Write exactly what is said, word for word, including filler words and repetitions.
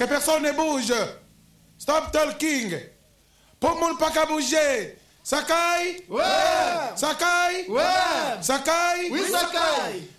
personne ne bouge. Stop talking. Pour le monde pas qu'à bouger. Sakai? Ouais! Sakai? Ouais! Sakai? Oui, Sakai!